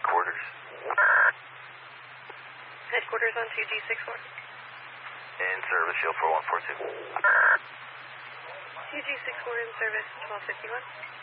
headquarters. Headquarters on 2G64. In service, shield 4142. 2G64 in service, 1251.